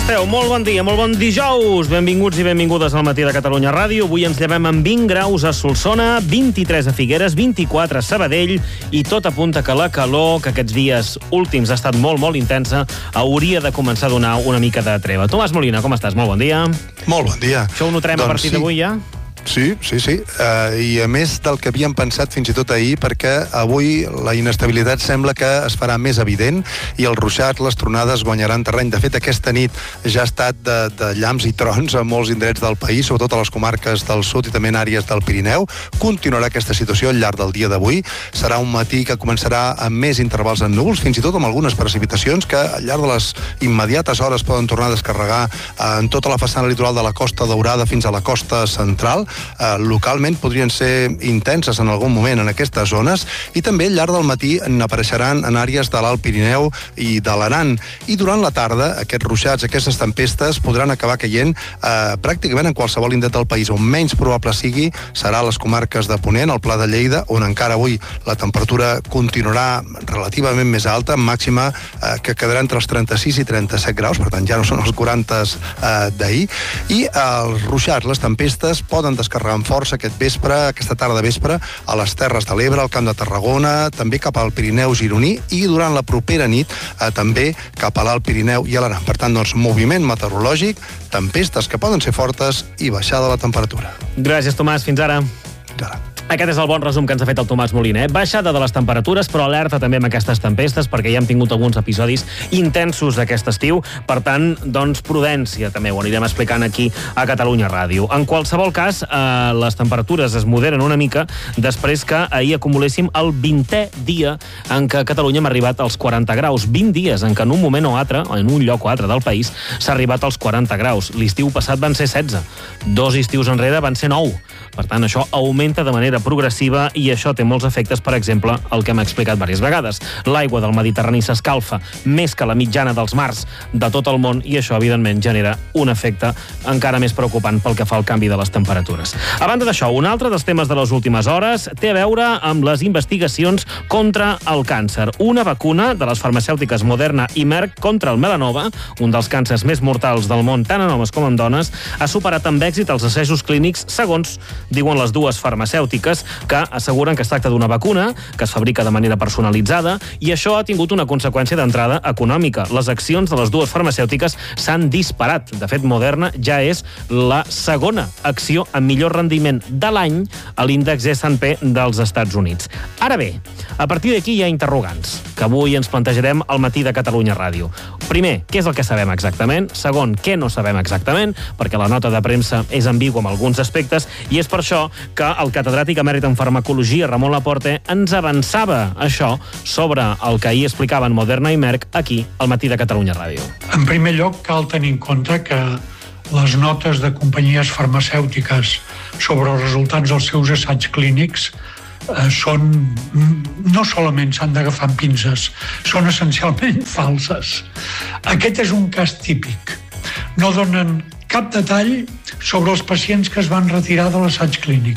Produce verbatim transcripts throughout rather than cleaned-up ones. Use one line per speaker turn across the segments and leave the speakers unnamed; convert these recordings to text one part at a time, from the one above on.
esteu? Molt bon dia, molt bon dijous. Benvinguts i benvingudes al Matí de Catalunya Ràdio. Avui ens llevem amb vint graus a Solsona, vint-i-tres a Figueres, vint-i-quatre a Sabadell i tot apunta que la calor, que aquests dies últims ha estat molt, molt intensa, hauria de començar a donar una mica de treva. Tomàs Molina, com estàs? Molt bon dia.
Molt bon dia.
Això ho notarem doncs a partir sí. d'avui ja?
Sí, sí, sí. Uh, I a més del que havíem pensat fins i tot ahir, perquè avui la inestabilitat sembla que es farà més evident i els ruixats, les tronades guanyaran terreny. De fet, aquesta nit ja ha estat de, de llamps i trons a molts indrets del país, sobretot a les comarques del sud i també en àrees del Pirineu. Continuarà aquesta situació al llarg del dia d'avui. Serà un matí que començarà amb més intervals en núvols, fins i tot amb algunes precipitacions que al llarg de les immediates hores poden tornar a descarregar en tota la façana litoral de la Costa Daurada fins a la costa central. Uh, localment podrien ser intenses en algun moment en aquestes zones i també al llarg del matí n'apareixeran en àrees de l'Alt Pirineu i de l'Aran. I durant la tarda aquests ruixats, aquestes tempestes podran acabar caient uh, pràcticament en qualsevol indret del país. On menys probable sigui serà a les comarques de Ponent, al Pla de Lleida, on encara avui la temperatura continuarà relativament més alta, màxima uh, que quedarà entre els trenta-sis i trenta-set graus, per tant ja no són els quaranta uh, d'ahir. I uh, els ruixats, les tempestes poden descarregar amb força aquest vespre, aquesta tarda de vespre, a les Terres de l'Ebre, al Camp de Tarragona, també cap al Pirineu gironí i durant la propera nit eh, també cap a l'Alt Pirineu i a l'Aran. Per tant, doncs, moviment meteorològic, tempestes que poden ser fortes i baixada de la temperatura.
Gràcies, Tomàs. Fins ara.
Fins ara.
Aquest és el bon resum que ens ha fet el Tomàs Molina. Eh? Baixada de les temperatures, però alerta també amb aquestes tempestes, perquè ja hem tingut alguns episodis intensos aquest estiu. Per tant, doncs, prudència, també ho anirem explicant aquí a Catalunya Ràdio. En qualsevol cas, eh, les temperatures es moderen una mica després que ahir acumuléssim el vintè dia en què a Catalunya hem arribat als quaranta graus. vint dies en què en un moment o altre, o en un lloc o altre del país, s'ha arribat als quaranta graus. L'estiu passat van ser setze. Dos estius enrere van ser nou. Per tant, això augmenta de manera progressiva i això té molts efectes, per exemple, el que hem explicat diverses vegades. L'aigua del Mediterrani s'escalfa més que la mitjana dels mars de tot el món i això, evidentment, genera un efecte encara més preocupant pel que fa al canvi de les temperatures. A banda d'això, un altre dels temes de les últimes hores té a veure amb les investigacions contra el càncer. Una vacuna de les farmacèutiques Moderna i Merck contra el melanoma, un dels càncers més mortals del món, tant en homes com en dones, ha superat amb èxit els assajos clínics, segons diuen les dues farmacèutiques, que asseguren que es tracta d'una vacuna que es fabrica de manera personalitzada i això ha tingut una conseqüència d'entrada econòmica. Les accions de les dues farmacèutiques s'han disparat. De fet, Moderna ja és la segona acció amb millor rendiment de l'any a l'índex esse and pe dels Estats Units. Ara bé, a partir d'aquí hi ha interrogants que avui ens plantejarem al Matí de Catalunya Ràdio. Primer, què és el que sabem exactament? Segon, què no sabem exactament? Perquè la nota de premsa és ambigua en alguns aspectes i és per això que el catedràtic emèrit en farmacologia, Ramon Laporte, ens avançava això sobre el que ahir explicaven Moderna i Merck aquí al Matí de Catalunya Ràdio.
En primer lloc, cal tenir en compte que les notes de companyies farmacèutiques sobre els resultats dels seus assaigs clínics eh, són, no solament s'han d'agafar amb pinces, són essencialment falses. Aquest és un cas típic. No donen cap detall sobre els pacients que es van retirar de l'assaig clínic.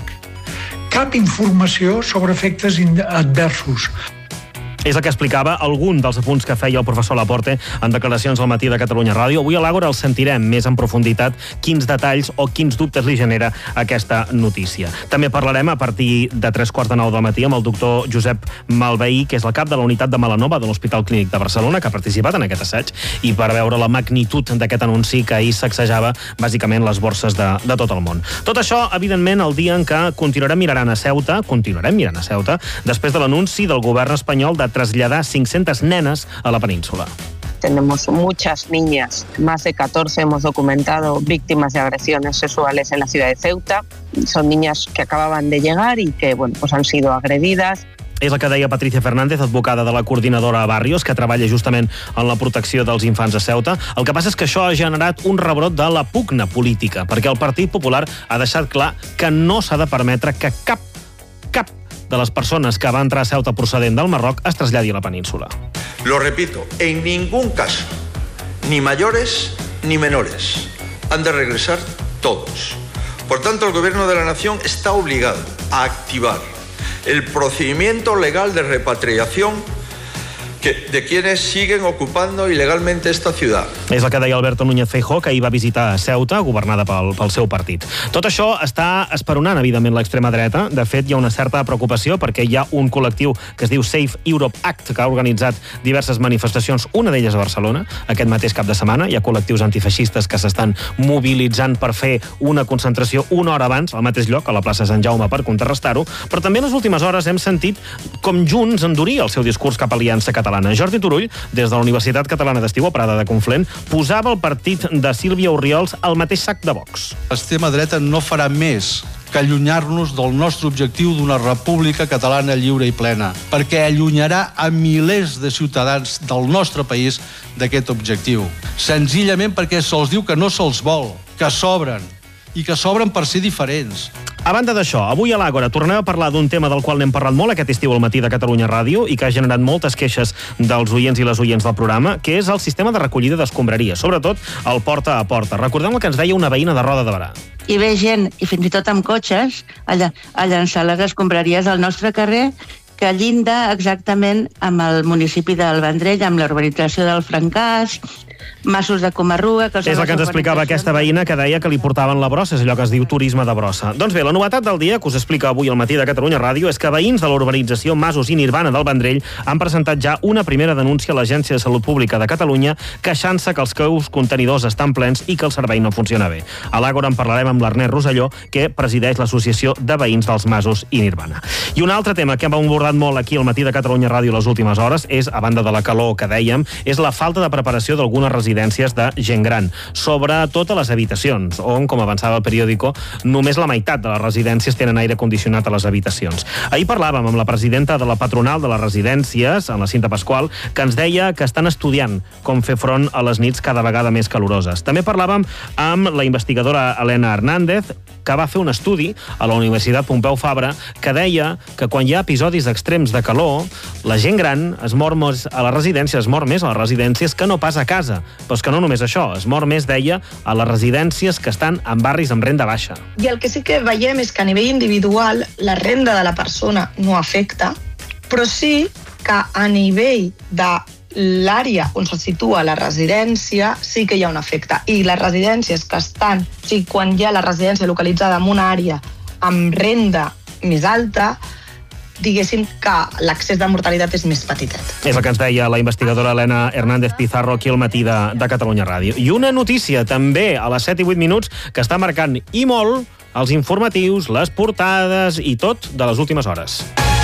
Cap informació sobre efectes adversos.
És el que explicava algun dels apunts que feia el professor Laporte en declaracions al Matí de Catalunya Ràdio. Avui a l'Àgora el sentirem més en profunditat quins detalls o quins dubtes li genera aquesta notícia. També parlarem a partir de tres quarts de nou del matí amb el doctor Josep Malveí, que és el cap de la unitat de melanoma de l'Hospital Clínic de Barcelona, que ha participat en aquest assaig, i per veure la magnitud d'aquest anunci que ahir sacsejava bàsicament les borses de, de tot el món. Tot això, evidentment, el dia en què continuarem mirant a Ceuta, continuarem mirant a Ceuta, després de l'anunci del govern espanyol de traslladar cinc-centes nenes a la península.
Tenemos muchas niñas, más de catorce hemos documentado víctimas de agresiones sexuales en la ciudad de Ceuta. Son niñas que acababan de llegar y que, bueno, pues han sido agredidas.
És el que deia Patricia Fernández, advocada de la coordinadora Barrios, que treballa justament en la protecció dels infants a Ceuta. El que passa és que això ha generat un rebrot de la pugna política, perquè el Partit Popular ha deixat clar que no s'ha de permetre que cap, cap de les persones que va entrar a Ceuta procedent del Marroc es traslladi a la península.
Lo repito, en ningún caso, ni mayores ni menores, han de regresar todos. Por tanto, el Gobierno de la Nación está obligado a activar el procedimiento legal de repatriación que, de quienes siguen ocupando ilegalmente esta ciudad.
És el que deia Alberto Núñez Feijóo, que ahir va visitar Ceuta, governada pel, pel seu partit. Tot això està esperonant, evidentment, l'extrema dreta. De fet, hi ha una certa preocupació perquè hi ha un col·lectiu que es diu Safe Europe Act, que ha organitzat diverses manifestacions, una d'elles a Barcelona, aquest mateix cap de setmana. Hi ha col·lectius antifeixistes que s'estan mobilitzant per fer una concentració una hora abans, al mateix lloc, a la plaça Sant Jaume, per contrarrestar-ho, però també en les últimes hores hem sentit com Junts enduria el seu discurs cap a Aliança Catalana. Jordi Turull, des de la Universitat Catalana d'Estiu a Prada de Conflent, posava el partit de Sílvia Orriols al mateix sac de Vox.
L'extrema dreta no farà més que allunyar-nos del nostre objectiu d'una república catalana lliure i plena, perquè allunyarà a milers de ciutadans del nostre país d'aquest objectiu. Senzillament perquè se'ls diu que no se'ls vol, que sobren, i que s'obren per ser diferents.
A banda d'això, avui a l'Àgora tornem a parlar d'un tema del qual n'hem parlat molt aquest estiu al matí de Catalunya Ràdio i que ha generat moltes queixes dels oients i les oients del programa, que és el sistema de recollida d'escombraries, sobretot el porta a porta. Recordem el que ens deia una veïna de Roda de Berà.
Hi ve gent, i fins i tot amb cotxes, a, a llançar les escombraries al nostre carrer, que llinda exactament amb el municipi del Vendrell, amb la urbanització del Francàs, Masos de Comarruga... Que
és el que ens explicava aquesta veïna, que deia que li portaven la brossa, és allò que es diu turisme de brossa. Doncs bé, la novetat del dia, que us explica avui al matí de Catalunya Ràdio, és que veïns de la urbanització Masos i Nirvana del Vendrell han presentat ja una primera denúncia a l'Agència de Salut Pública de Catalunya queixant-se que els seus contenidors estan plens i que el servei no funciona bé. A l'Àgora en parlarem amb l'Ernest Rosselló, que presideix l'Associació de Veïns dels Masos i Nirvana. I un altre tema que hem abordat molt aquí al matí de Catalunya Ràdio les últimes hores és, a banda de la calor que dèiem, és la falta de preparació d'algunes residències de gent gran, sobretot a les habitacions, on, com avançava el periòdico, només la meitat de les residències tenen aire condicionat a les habitacions. Ahir parlàvem amb la presidenta de la patronal de les residències, en la Cinta Pasqual, que ens deia que estan estudiant com fer front a les nits cada vegada més caloroses. També parlàvem amb la investigadora Elena Hernández, que va fer un estudi a la Universitat Pompeu Fabra que deia que quan hi ha episodis extrems de calor, la gent gran es mor més a les residències, es mor més a les residències que no pas a casa. Però és que no només això, es mor més, deia, a les residències que estan en barris amb renda baixa.
I el que sí que veiem és que a nivell individual la renda de la persona no afecta, però sí que a nivell de l'àrea on se situa la residència sí que hi ha un efecte. I les residències que estan, o sigui, quan hi ha la residència localitzada en una àrea amb renda més alta, diguéssim que l'accés de mortalitat és més petitet.
És el que ens deia la investigadora Elena Hernández Pizarro aquí al matí de, de Catalunya Ràdio. I una notícia també a les set i vuit minuts que està marcant i molt els informatius, les portades i tot de les últimes hores.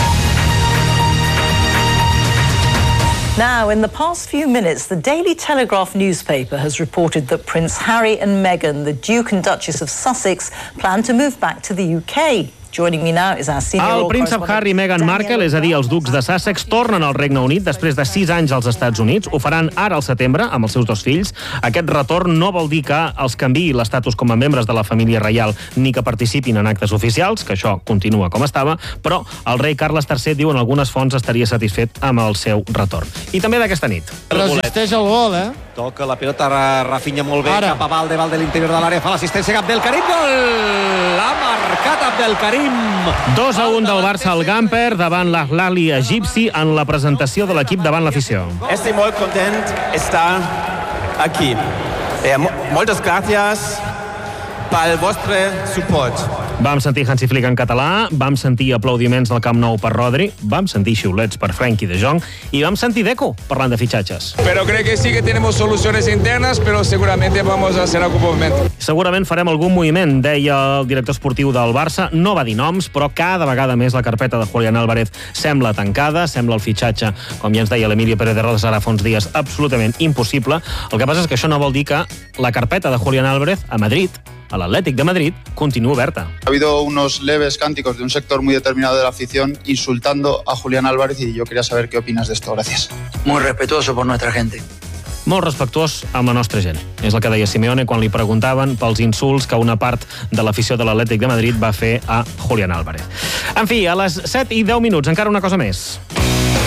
Now, in the past few minutes, the Daily Telegraph newspaper has reported that Prince Harry and Meghan, the Duke and Duchess of Sussex, plan to move back to the U K. Joining me now is our senior
El príncep Harry i Meghan Markle, és a dir, els ducs de Sussex, tornen al Regne Unit després de sis anys als Estats Units. Ho faran ara al setembre amb els seus dos fills. Aquest retorn no vol dir que els canviï l'estatus com a membres de la família reial ni que participin en actes oficials, que això continua com estava, però el rei Carles tercer, diu en algunes fonts, estaria satisfet amb el seu retorn. I també d'aquesta nit.
Resisteix el gol, eh?
Toca la pilota, Rafinha molt bé,
Ara.
cap a Valde, Valde a l'interior de l'àrea, fa l'assistència, Abdelkarim, gol! Ha marcat Abdelkarim!
dos a un del Barça al Gamper davant l'Ahlali egipci en la presentació de l'equip davant l'afició.
Estic molt content d'estar aquí. Eh, moltes gràcies pel vostre suport.
Vam sentir Hansi Flick en català, vam sentir aplaudiments del Camp Nou per Rodri, vam sentir xiulets per Frenkie de Jong i vam sentir Deco parlant de fitxatges.
Pero creo que sí que tenemos soluciones internas, pero seguramente vamos a hacer algún movimiento.
Segurament farem algun moviment, deia el director esportiu del Barça. No va dir noms, però cada vegada més la carpeta de Julián Álvarez sembla tancada, sembla el fitxatge, com ja ens deia l'Emilio Pérez de Rodas ara fa uns dies, absolutament impossible. El que passa és que això no vol dir que la carpeta de Julián Álvarez a Madrid, a l'Atlètic de Madrid, continúa oberta.
Ha habido unos leves cánticos de un sector muy determinado de la afición insultando a Julián Álvarez y yo quería saber qué opinas de esto. Gracias.
Muy respetuoso por nuestra gente.
Molt respectuós amb la nostra gent. És el que deia Simeone quan li preguntaven pels insults que una part de l'afició de l'Atlètic de Madrid va fer a Julián Álvarez. En fi, a les set i deu minuts, encara una cosa més.